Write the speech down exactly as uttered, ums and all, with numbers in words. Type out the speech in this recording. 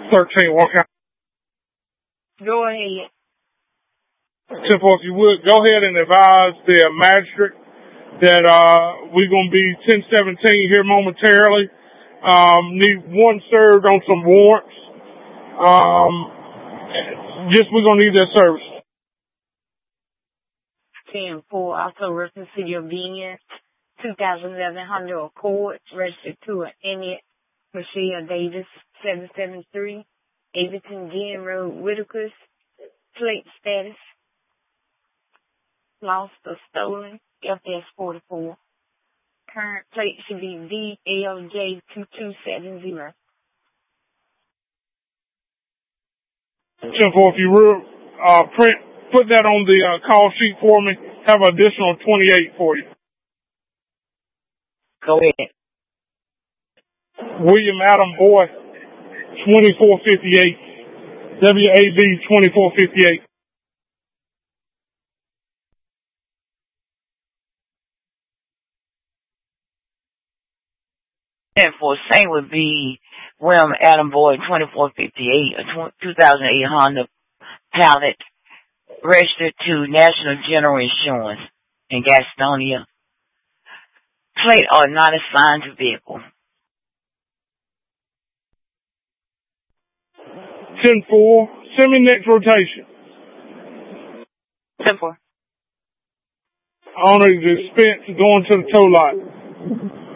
thirteen, walk out. Go ahead. ten four, if you would, go ahead and advise the uh, magistrate that uh, we're going to be ten seventeen here momentarily. Um, need one served on some warrants. Um, just we're going to need that service. ten four, also reference to your Venus twenty eleven Honda Accord, registered to an Annette Michelle Davis, seven seven three, Everton Glen Road, Whitakers. Plate status, lost or stolen, F S forty-four. Current plate should be V L J two two seven zero. ten four, if you will, uh, print, put that on the uh, call sheet for me, have an additional twenty-eight for you. Go ahead. William Adam Boy, twenty-four fifty-eight. W A B twenty-four fifty-eight. ten four, same would be William Adam Boyd, twenty-four fifty-eight, a two thousand eight Honda Pilot, registered to National General Insurance in Gastonia. Plate are not assigned to vehicle. ten four, send me next rotation. ten four. On the expense going to the tow lot.